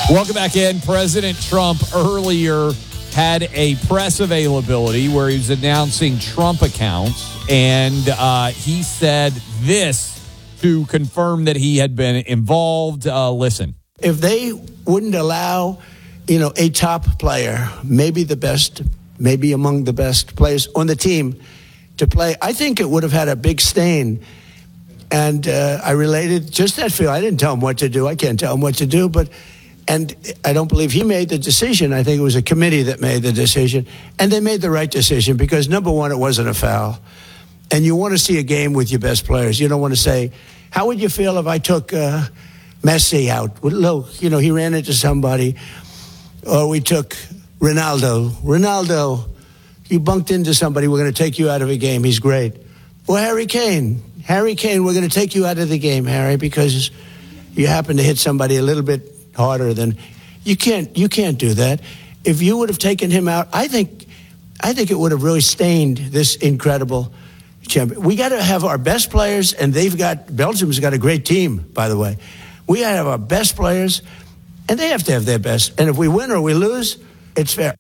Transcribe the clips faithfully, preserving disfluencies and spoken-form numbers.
Welcome back in. President Trump earlier had a press availability where he was announcing Trump accounts, and uh, he said this to confirm that he had been involved. Uh, listen. If they wouldn't allow, you know, a top player, maybe the best, maybe among the best players on the team to play, I think it would have had a big stain. And uh, I related just that feel. I didn't tell him what to do. I can't tell him what to do, but and I don't believe he made the decision. I think it was a committee that made the decision. And they made the right decision because, number one, it wasn't a foul. And you want to see a game with your best players. You don't want to say, how would you feel if I took uh, Messi out? Look, you know, he ran into somebody. Or we took Ronaldo. Ronaldo, you bunked into somebody. We're going to take you out of a game. He's great. Or Harry Kane. Harry Kane, we're going to take you out of the game, Harry, because you happen to hit somebody a little bit harder than you can't you can't do that. If you would have taken him out, I think I think it would have really stained this incredible champion. We got to have our best players, and they've got Belgium's got a great team, by the way. We got to have our best players, and they have to have their best. And if we win or we lose, it's fair.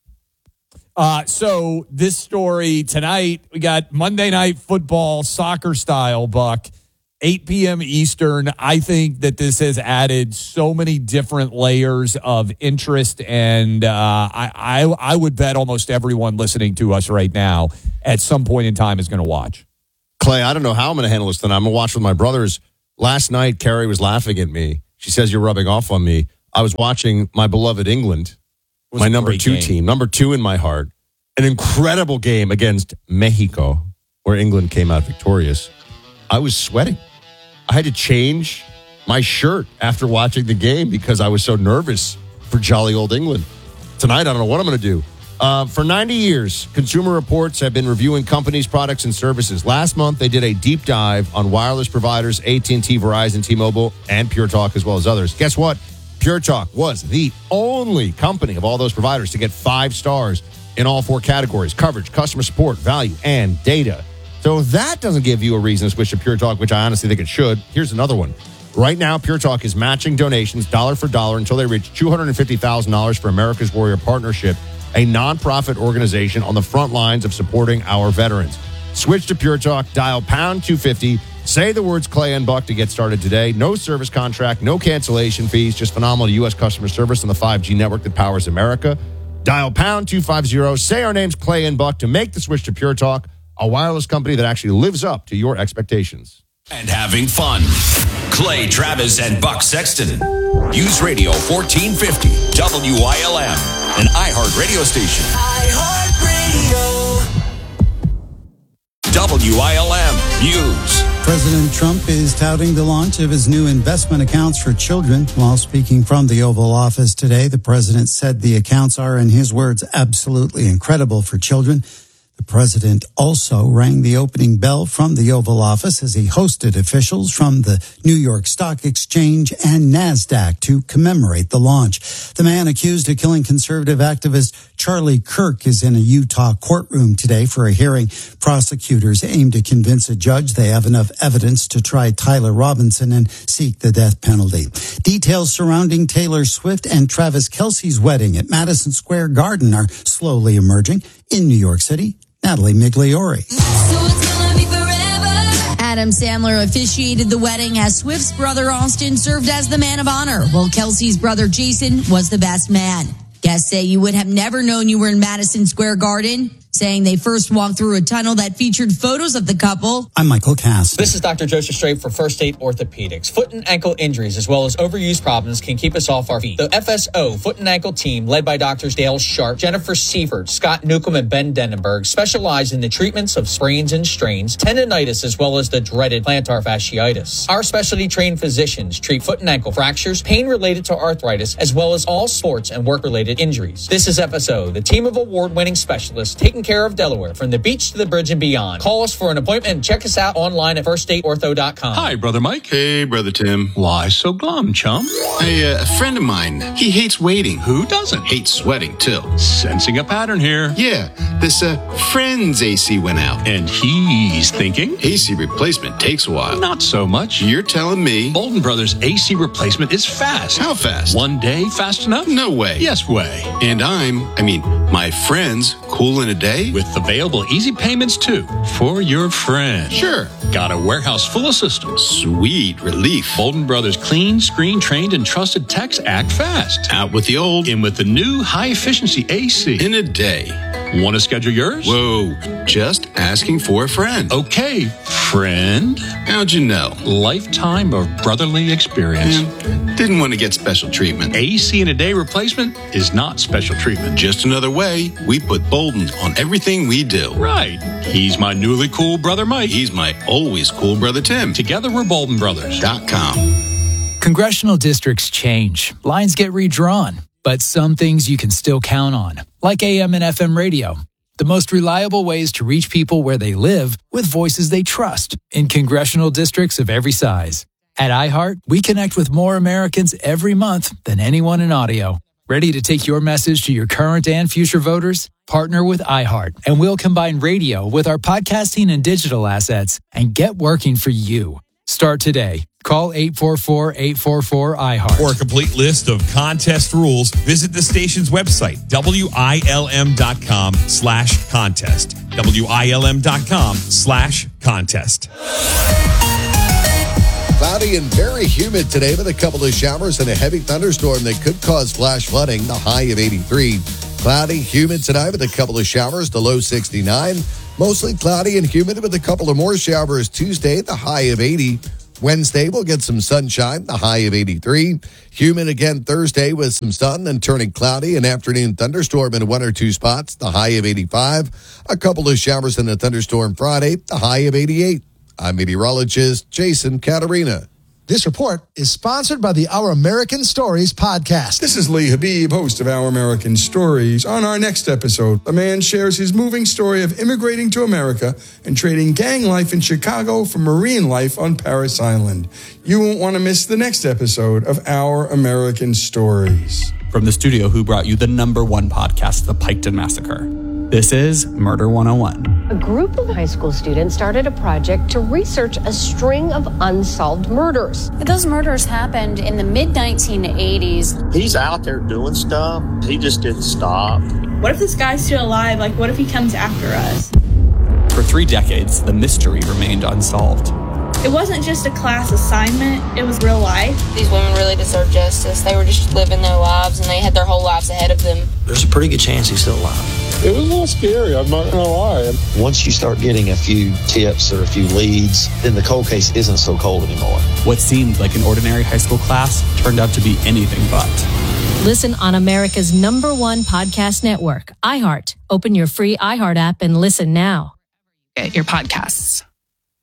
Uh, so this story tonight, we got Monday Night Football, soccer style, Buck, eight p.m. Eastern. I think that this has added so many different layers of interest, and uh, I, I I would bet almost everyone listening to us right now at some point in time is going to watch. Clay, I don't know how I'm going to handle this tonight. I'm going to watch with my brothers. Last night, Carrie was laughing at me. She says, you're rubbing off on me. I was watching my beloved England, my number two game. team, number two in my heart. An incredible game against Mexico, where England came out victorious. I was sweating. I had to change my shirt after watching the game because I was so nervous for jolly old England. Tonight, I don't know what I'm going to do. Uh, for ninety years, Consumer Reports have been reviewing companies, products, and services. Last month, they did a deep dive on wireless providers, A T and T, Verizon, T-Mobile, and Pure Talk, as well as others. Guess what? Pure Talk was the only company of all those providers to get five stars in all four categories: coverage, customer support, value, and data. So if that doesn't give you a reason to switch to Pure Talk, which I honestly think it should, here's another one. Right now, Pure Talk is matching donations dollar for dollar until they reach two hundred fifty thousand dollars for America's Warrior Partnership, a nonprofit organization on the front lines of supporting our veterans. Switch to Pure Talk, dial pound two fifty, say the words Clay and Buck to get started today. No service contract, no cancellation fees, just phenomenal U S customer service on the five G network that powers America. Dial pound two fifty, say our name's Clay and Buck to make the switch to Pure Talk, a wireless company that actually lives up to your expectations. And having fun. Clay Travis and Buck Sexton. News Radio fourteen fifty, W I L M, an iHeart radio station. iHeart Radio. W I L M News. President Trump is touting the launch of his new investment accounts for children. While speaking from the Oval Office today, the president said the accounts are, in his words, absolutely incredible for children. The president also rang the opening bell from the Oval Office as he hosted officials from the New York Stock Exchange and NASDAQ to commemorate the launch. The man accused of killing conservative activist Charlie Kirk is in a Utah courtroom today for a hearing. Prosecutors aim to convince a judge they have enough evidence to try Tyler Robinson and seek the death penalty. Details surrounding Taylor Swift and Travis Kelce's wedding at Madison Square Garden are slowly emerging. In New York City, Natalie Migliori. So it's gonna be forever. Adam Sandler officiated the wedding as Swift's brother Austin served as the man of honor, while Kelce's brother Jason was the best man. Guests say you would have never known you were in Madison Square Garden, saying they first walked through a tunnel that featured photos of the couple. I'm Michael Cass. This is Doctor Joseph Straight for First Aid Orthopedics. Foot and ankle injuries as well as overuse problems can keep us off our feet. The F S O Foot and Ankle team, led by Doctors Dale Sharp, Jennifer Seifert, Scott Newcomb, and Ben Denenberg, specialize in the treatments of sprains and strains, tendonitis, as well as the dreaded plantar fasciitis. Our specialty-trained physicians treat foot and ankle fractures, pain related to arthritis, as well as all sports and work-related injuries. This is F S O, the team of award-winning specialists taking taking care of Delaware from the beach to the bridge and beyond. Call us for an appointment and check us out online at first state ortho dot com. Hi, Brother Mike. Hey, Brother Tim. Why so glum, chum? Hey, uh, a friend of mine, he hates waiting. Who doesn't? Hates sweating, too. Sensing a pattern here. Yeah, this uh, friend's A C went out. And he's thinking? A C replacement takes a while. Not so much. You're telling me? Bolden Brothers A C replacement is fast. How fast? One day fast enough? No way. Yes way. And I'm, I mean, my friend's cool in a day? With available easy payments, too, for your friend. Sure. Got a warehouse full of systems. Sweet relief. Bolden Brothers clean, screen, trained, and trusted techs act fast. Out with the old. In with the new high-efficiency A C. In a day. Want to schedule yours? Whoa, just asking for a friend. Okay, friend. How'd you know? Lifetime of brotherly experience. Man, didn't want to get special treatment. A C in a day replacement is not special treatment. Just another way we put Bolden on everything we do. Right. He's my newly cool brother Mike. He's my always cool brother Tim. Together we're Bolden Brothers. Dot com. Congressional districts change. Lines get redrawn. But some things you can still count on, like A M and F M radio. The most reliable ways to reach people where they live with voices they trust in congressional districts of every size. At iHeart, we connect with more Americans every month than anyone in audio. Ready to take your message to your current and future voters? Partner with iHeart, and we'll combine radio with our podcasting and digital assets and get working for you. Start today. Call eight four four, eight four four, iHeart. For a complete list of contest rules, visit the station's website, W I L M dot com slash contest. W I L M dot com slash contest. Cloudy and very humid today with a couple of showers and a heavy thunderstorm that could cause flash flooding, the high of eighty-three. Cloudy, humid tonight with a couple of showers, the low sixty-nine. Mostly cloudy and humid with a couple of more showers Tuesday, the high of eighty. Wednesday, we'll get some sunshine, the high of eighty-three. Humid again Thursday with some sun, then turning cloudy. An afternoon thunderstorm in one or two spots, the high of eighty-five. A couple of showers and a thunderstorm Friday, the high of eighty-eight. I'm meteorologist Jason Caterina. This report is sponsored by the Our American Stories podcast. This is Lee Habib, host of Our American Stories. On our next episode, a man shares his moving story of immigrating to America and trading gang life in Chicago for marine life on Parris Island. You won't want to miss the next episode of Our American Stories. From the studio who brought you the number one podcast, The Piketon Massacre. This is Murder one oh one. A group of high school students started a project to research a string of unsolved murders. Those murders happened in the mid nineteen eighties. He's out there doing stuff. He just didn't stop. What if this guy's still alive? Like, what if he comes after us? For three decades, the mystery remained unsolved. It wasn't just a class assignment, it was real life. These women really deserve justice. They were just living their lives and they had their whole lives ahead of them. There's a pretty good chance he's still alive. It was a little scary, I'm not gonna lie. Once you start getting a few tips or a few leads, then the cold case isn't so cold anymore. What seemed like an ordinary high school class turned out to be anything but. Listen on America's number one podcast network, iHeart. Open your free iHeart app and listen now. Get your podcasts.